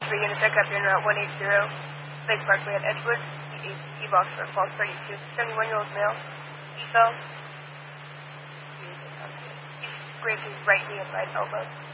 3 unit pickup in Route 180, Lake Parkway at Edgewood, the box for call 32, 71-year-old male, he fell. He's grazed his right knee and right elbow.